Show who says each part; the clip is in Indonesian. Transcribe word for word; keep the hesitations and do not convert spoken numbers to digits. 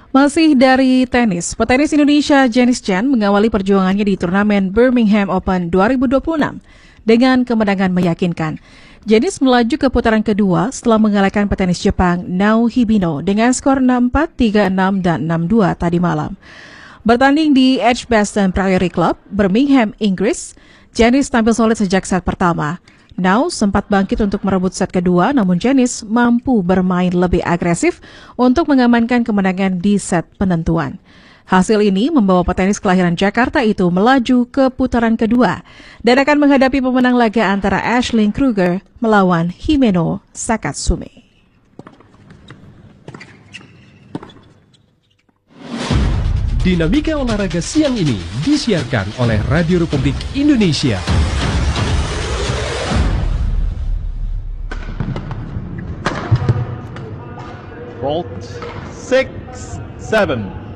Speaker 1: Masih dari tenis, petenis Indonesia Janice Chen mengawali perjuangannya di turnamen Birmingham Open dua ribu dua puluh enam dengan kemenangan meyakinkan. Janice melaju ke putaran kedua setelah mengalahkan petenis Jepang Nao Hibino dengan skor enam empat, tiga enam, dan enam dua tadi malam. Bertanding di Edgbaston Priory Club, Birmingham, Inggris, Janice tampil solid sejak set pertama. Nao sempat bangkit untuk merebut set kedua, namun Janice mampu bermain lebih agresif untuk mengamankan kemenangan di set penentuan. Hasil ini membawa petenis kelahiran Jakarta itu melaju ke putaran kedua dan akan menghadapi pemenang laga antara Aisling Kruger melawan Himeno Sakatsume.
Speaker 2: Dinamika olahraga siang ini disiarkan oleh Radio Republik Indonesia.
Speaker 3: Vault six seven.